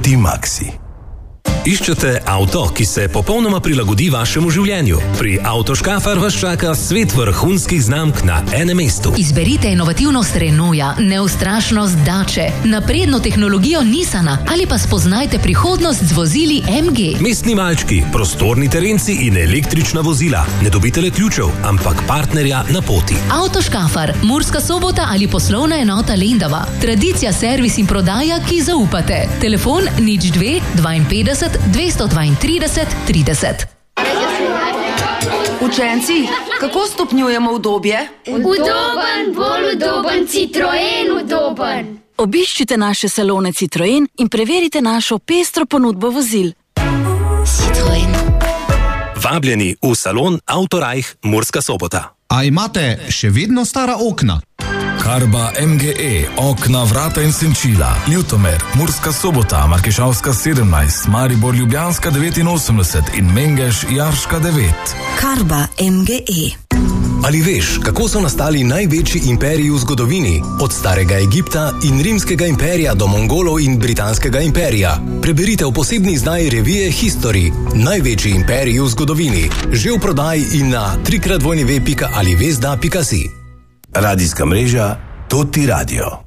Poti Maxi. Iščete avto, ki se popolnoma prilagodi vašemu življenju? Pri Avtoškafar vas čaka svet vrhunskih znamk na enem mestu. Izberite inovativnost Renaulta, neustrašnost Dače, napredno tehnologijo Nissana ali pa spoznajte prihodnost z vozili MG. Mestni malčki, prostorni terenci in električna vozila. Ne dobite le ključev, ampak partnerja na poti. Avtoškafar, Murska Sobota ali poslovna enota Lendava. Tradicija, servis in prodaja, ki zaupate. Telefon 02 52 232 30. Učenci, kako stopnjujemo udobje? Udoben, bolj udoben, Citroen udoben. Obiščite naše salone Citroen in preverite našo pestro ponudbo vozil. Citroen. Vabljeni v salon Autorajh Murska Sobota. A imate še vedno stara okna? Karba MGE, okna, vrata in senčila. Ljutomer, Murska Sobota, Markešavska 17, Maribor Ljubljanska 89 in Mengeš Jarška 9. Karba MGE. Ali veš, kako so nastali največji imperiji v zgodovini? Od starega Egipta in rimskega imperija do Mongolov in britanskega imperija. Preberite v posebni izdaji revije History. Največji imperiji v zgodovini. Že v prodaji in na www.alivesda.si. Radijska mreža Toti Radio.